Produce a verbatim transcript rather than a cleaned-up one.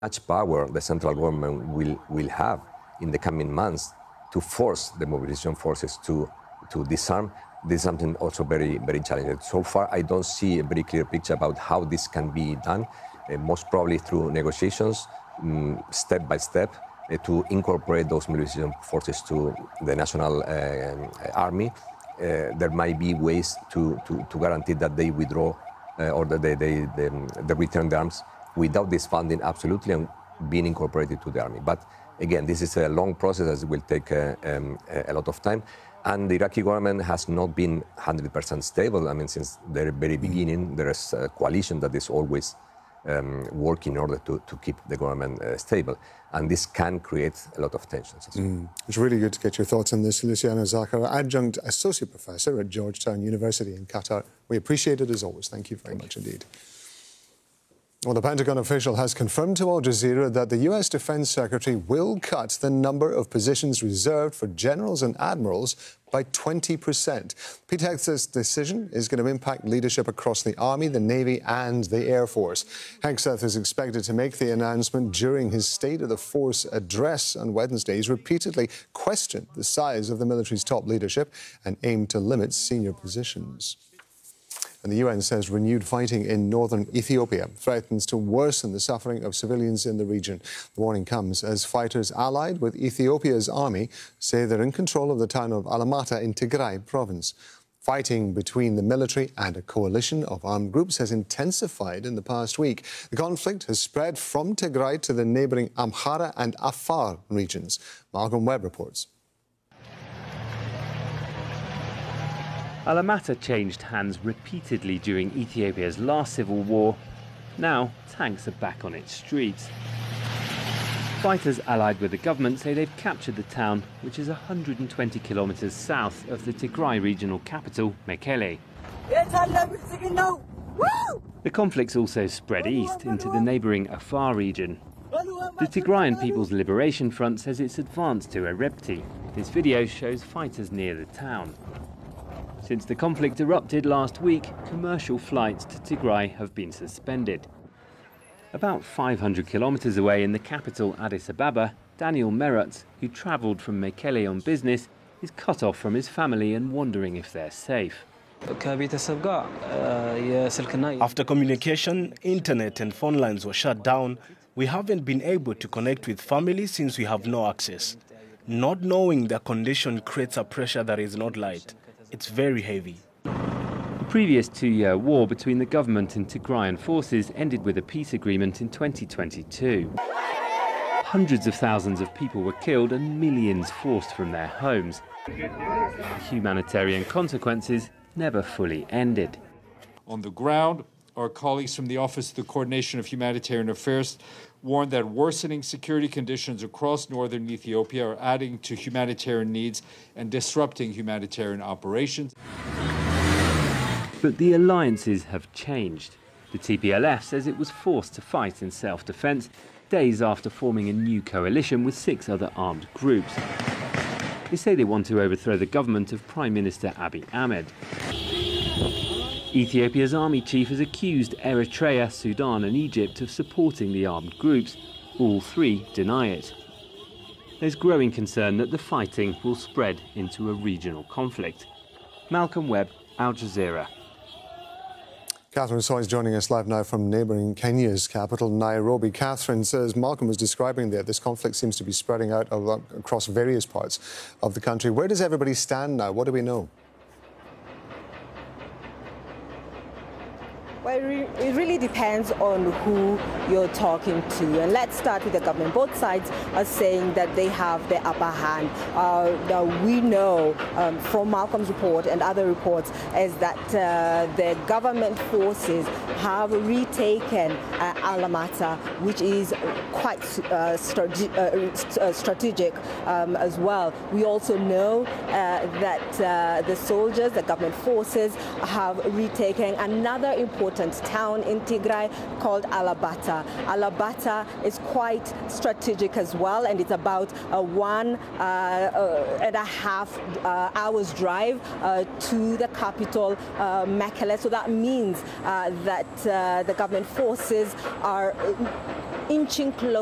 much power the central government will, will have in the coming months to force the mobilization forces to, to disarm, this is something also very, very challenging. So far, I don't see a very clear picture about how this can be done, uh, most probably through negotiations, um, step by step, uh, to incorporate those mobilization forces to the national uh, army. Uh, there might be ways to, to, to guarantee that they withdraw uh, or that they, they, they, they return the arms without this funding, absolutely, and being incorporated to the army. But again, this is a long process, as it will take uh, um, a lot of time. And the Iraqi government has not been one hundred percent stable. I mean, since the very beginning, there is a coalition that is always um, working in order to, to keep the government uh, stable. And this can create a lot of tensions. Mm. It's really good to get your thoughts on this. Luciano Zaccar, Adjunct Associate Professor at Georgetown University in Qatar. We appreciate it as always. Thank you very Thank much you. indeed. Well, the Pentagon official has confirmed to Al Jazeera that the U S Defense Secretary will cut the number of positions reserved for generals and admirals by twenty percent. Pete Hegseth's decision is going to impact leadership across the Army, the Navy and the Air Force. Hegseth is expected to make the announcement during his State of the Force address on Wednesday. He's repeatedly questioned the size of the military's top leadership and aimed to limit senior positions. And the U N says renewed fighting in northern Ethiopia threatens to worsen the suffering of civilians in the region. The warning comes as fighters allied with Ethiopia's army say they're in control of the town of Alamata in Tigray province. Fighting between the military and a coalition of armed groups has intensified in the past week. The conflict has spread from Tigray to the neighbouring Amhara and Afar regions. Malcolm Webb reports. Alamata changed hands repeatedly during Ethiopia's last civil war. Now, tanks are back on its streets. Fighters allied with the government say they've captured the town, which is one hundred twenty kilometres south of the Tigray regional capital, Mekele. The conflict's also spread east into the neighbouring Afar region. The Tigrayan People's Liberation Front says it's advanced to Erepti. This video shows fighters near the town. Since the conflict erupted last week, commercial flights to Tigray have been suspended. About five hundred kilometres away in the capital Addis Ababa, Daniel Merutz, who travelled from Mekele on business, is cut off from his family and wondering if they're safe. After communication, internet and phone lines were shut down, we haven't been able to connect with family since we have no access. Not knowing their condition creates a pressure that is not light. It's very heavy. The previous two-year war between the government and Tigrayan forces ended with a peace agreement in twenty twenty-two. Hundreds of thousands of people were killed and millions forced from their homes. The humanitarian consequences never fully ended. On the ground, our colleagues from the Office of the Coordination of Humanitarian Affairs warned that worsening security conditions across northern Ethiopia are adding to humanitarian needs and disrupting humanitarian operations. But the alliances have changed. The T P L F says it was forced to fight in self-defense days after forming a new coalition with six other armed groups. They say they want to overthrow the government of Prime Minister Abiy Ahmed. Ethiopia's army chief has accused Eritrea, Sudan and Egypt of supporting the armed groups. All three deny it. There's growing concern that the fighting will spread into a regional conflict. Malcolm Webb, Al Jazeera. Catherine Soy is joining us live now from neighbouring Kenya's capital, Nairobi. Catherine, as Malcolm was describing there, this conflict seems to be spreading out across various parts of the country. Where does everybody stand now? What do we know? Well, it really depends on who you're talking to. And let's start with the government. Both sides are saying that they have the upper hand. Uh, that we know um, from Malcolm's report and other reports is that uh, the government forces have retaken uh, Alamata, which is quite uh, strate uh, strategic um, as well. We also know uh, that uh, the soldiers, the government forces, have retaken another important town in Tigray called Alabata. Alabata is quite strategic as well, and it's about a one uh, uh, and a half uh, hours drive uh, to the capital, uh, Mekele. So that means uh, that uh, the government forces are inching closer